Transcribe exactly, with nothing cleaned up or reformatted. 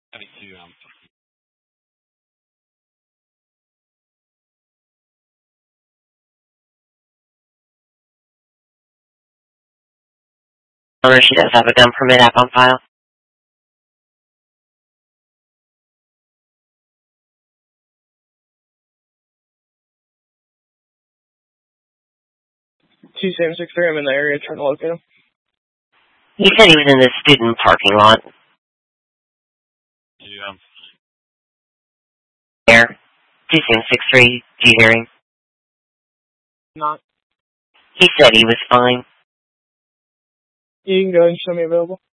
Having to, um, Owner, she does have a gun permit app on file. two seven six three, I'm in the area trying to locate him. He said he was in the student parking lot. to, um, There. two seven six three, do you hear him? Not. He said he was fine. You can go ahead and show me available.